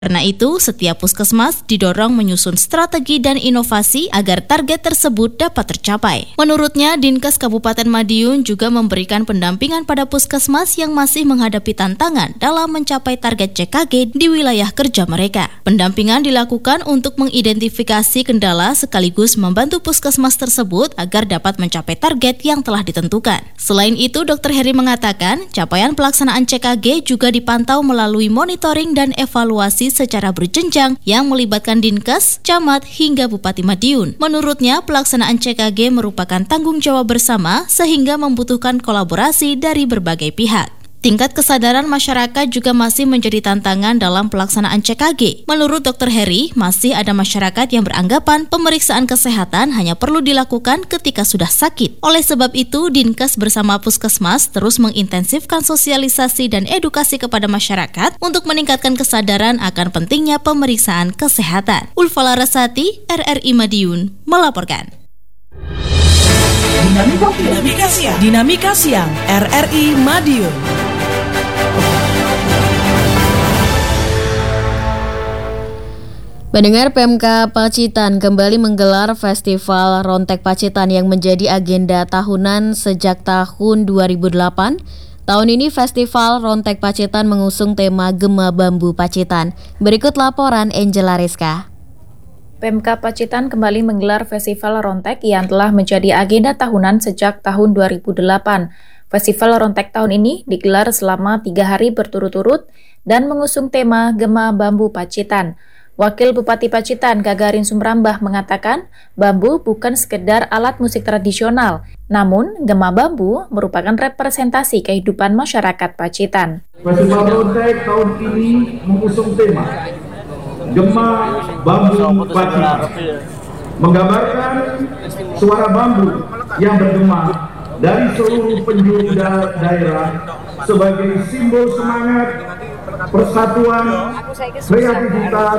Karena itu, setiap puskesmas didorong menyusun strategi dan inovasi agar target tersebut dapat tercapai. Menurutnya, Dinkes Kabupaten Madiun juga memberikan pendampingan pada puskesmas yang masih menghadapi tantangan dalam mencapai target CKG di wilayah kerja mereka. Pendampingan dilakukan untuk mengidentifikasi kendala sekaligus membantu puskesmas tersebut agar dapat mencapai target yang telah ditentukan. Selain itu, Dr. Heri mengatakan, capaian pelaksanaan CKG juga dipantau melalui monitoring dan evaluasi secara berjenjang yang melibatkan Dinkes, Camat, hingga Bupati Madiun. Menurutnya, pelaksanaan CKG merupakan tanggung jawab bersama sehingga membutuhkan kolaborasi dari berbagai pihak. Tingkat kesadaran masyarakat juga masih menjadi tantangan dalam pelaksanaan CKG. Menurut Dr. Heri, masih ada masyarakat yang beranggapan pemeriksaan kesehatan hanya perlu dilakukan ketika sudah sakit. Oleh sebab itu, Dinkes bersama Puskesmas terus mengintensifkan sosialisasi dan edukasi kepada masyarakat untuk meningkatkan kesadaran akan pentingnya pemeriksaan kesehatan. Ulfa Larasati, RRI Madiun, melaporkan. Dinamika Siang, RRI Madiun. Pendengar, PMK Pacitan kembali menggelar Festival Rontek Pacitan yang menjadi agenda tahunan sejak tahun 2008. Tahun ini Festival Rontek Pacitan mengusung tema Gema Bambu Pacitan. Berikut laporan Angela Rizka. PMK Pacitan kembali menggelar Festival Rontek yang telah menjadi agenda tahunan sejak tahun 2008. Festival Rontek tahun ini digelar selama 3 hari berturut-turut dan mengusung tema Gema Bambu Pacitan. Wakil Bupati Pacitan Gagarin Sumrambah mengatakan, bambu bukan sekedar alat musik tradisional, namun gema bambu merupakan representasi kehidupan masyarakat Pacitan. Festival Rontek tahun ini mengusung tema Gema Bambu Pacitan, menggambarkan suara bambu yang bergema dari seluruh penjuru daerah sebagai simbol semangat, persatuan, kreativitas,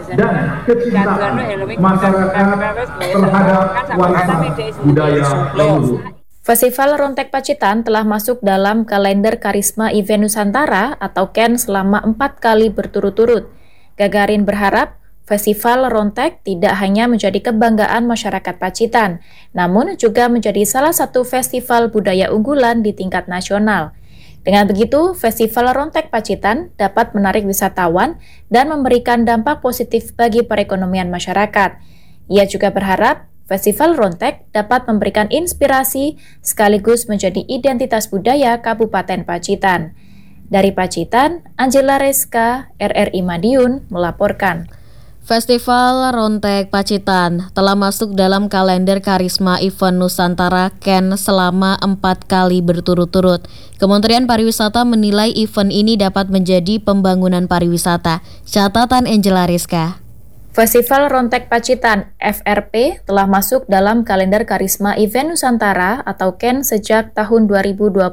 dan kecintaan masyarakat terhadap warisan budaya leluhur. Festival Rontek Pacitan telah masuk dalam kalender Karisma Event Nusantara atau KEN selama 4 kali berturut-turut. Gagarin berharap Festival Rontek tidak hanya menjadi kebanggaan masyarakat Pacitan, namun juga menjadi salah satu festival budaya unggulan di tingkat nasional. Dengan begitu, Festival Rontek Pacitan dapat menarik wisatawan dan memberikan dampak positif bagi perekonomian masyarakat. Ia juga berharap Festival Rontek dapat memberikan inspirasi sekaligus menjadi identitas budaya Kabupaten Pacitan. Dari Pacitan, Angela Rizka, RRI Madiun, melaporkan. Festival Rontek Pacitan telah masuk dalam kalender Karisma Event Nusantara KEN selama 4 kali berturut-turut. Kementerian Pariwisata menilai event ini dapat menjadi pembangunan pariwisata. Catatan Angela Rizka. Festival Rontek Pacitan FRP telah masuk dalam kalender Karisma Event Nusantara atau KEN sejak tahun 2023.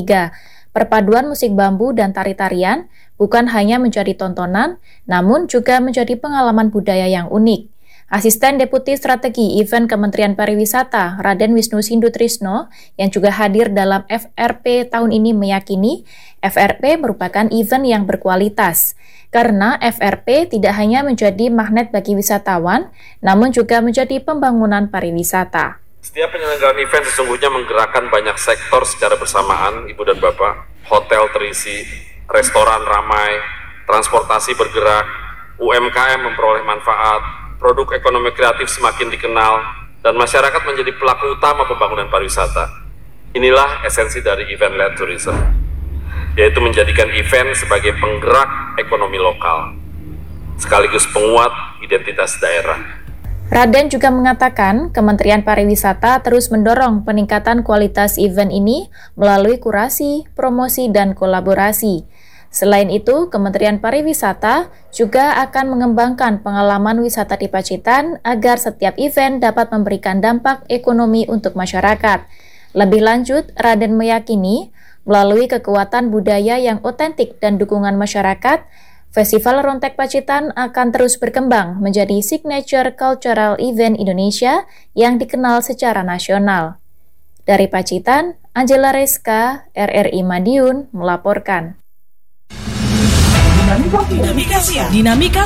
Perpaduan musik bambu dan tari-tarian bukan hanya menjadi tontonan, namun juga menjadi pengalaman budaya yang unik. Asisten Deputi Strategi Event Kementerian Pariwisata, Raden Wisnu Sindutrisno, yang juga hadir dalam FRP tahun ini meyakini FRP merupakan event yang berkualitas, karena FRP tidak hanya menjadi magnet bagi wisatawan, namun juga menjadi pembangunan pariwisata. Setiap penyelenggaraan event sesungguhnya menggerakkan banyak sektor secara bersamaan, Ibu dan Bapak. Hotel terisi, restoran ramai, transportasi bergerak, UMKM memperoleh manfaat, produk ekonomi kreatif semakin dikenal, dan masyarakat menjadi pelaku utama pembangunan pariwisata. Inilah esensi dari event-led tourism, yaitu menjadikan event sebagai penggerak ekonomi lokal, sekaligus penguat identitas daerah. Raden juga mengatakan Kementerian Pariwisata terus mendorong peningkatan kualitas event ini melalui kurasi, promosi, dan kolaborasi. Selain itu, Kementerian Pariwisata juga akan mengembangkan pengalaman wisata di Pacitan agar setiap event dapat memberikan dampak ekonomi untuk masyarakat. Lebih lanjut, Raden meyakini melalui kekuatan budaya yang otentik dan dukungan masyarakat, Festival Rontek Pacitan akan terus berkembang menjadi signature cultural event Indonesia yang dikenal secara nasional. Dari Pacitan, Angela Rizka, RRI Madiun, melaporkan. Dinamika